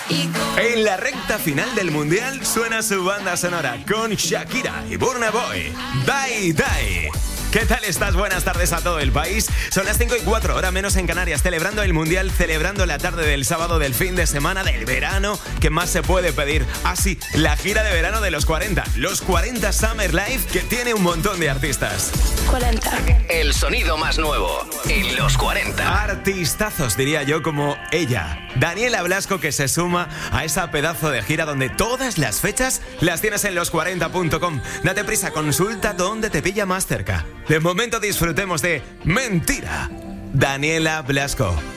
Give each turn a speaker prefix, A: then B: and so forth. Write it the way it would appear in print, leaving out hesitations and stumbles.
A: En la recta final del Mundial suena su banda sonora con Shakira y Burna Boy. Die Die. ¿Qué tal estás? Buenas tardes a todo el país. Son las 5:04, hora menos en Canarias, celebrando el Mundial, celebrando la tarde del sábado, del fin de semana, del verano. ¿Qué más se puede pedir? Así, la gira de verano de los 40. Los 40 Summer Live, que tiene un montón de artistas.
B: 40.
C: El sonido más nuevo en los 40.
A: Artistazos, diría yo, como ella, Daniela Blasco, que se suma a esa pedazo de gira donde todas las fechas las tienes en los40.com. Date prisa, consulta dónde te pilla más cerca. De momento disfrutemos de Mentira, Daniela Blasco.